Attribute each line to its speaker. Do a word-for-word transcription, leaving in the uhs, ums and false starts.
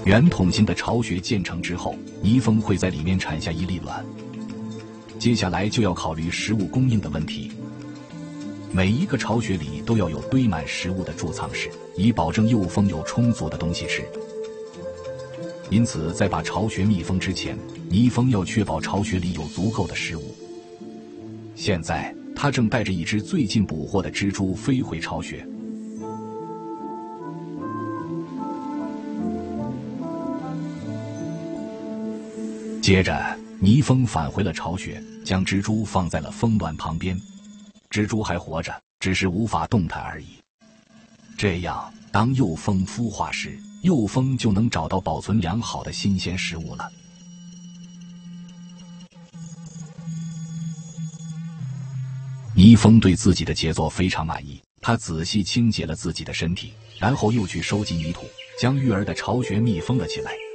Speaker 1: 圆筒形的巢穴建成之后，泥蜂会在里面产下一粒卵。接下来就要考虑食物供应的问题。每一个巢穴里都要有堆满食物的贮藏室，以保证幼蜂有充足的东西吃。因此，在把巢穴密封之前，泥蜂要确保巢穴里有足够的食物。现在，他正带着一只最近捕获的蜘蛛飞回巢穴。接着，泥蜂返回了巢穴，将蜘蛛放在了蜂卵旁边。蜘蛛还活着，只是无法动弹而已。这样，当幼蜂孵化时，幼蜂就能找到保存良好的新鲜食物了。泥蜂对自己的杰作非常满意，他仔细清洁了自己的身体，然后又去收集泥土，将育儿的巢穴密封了起来。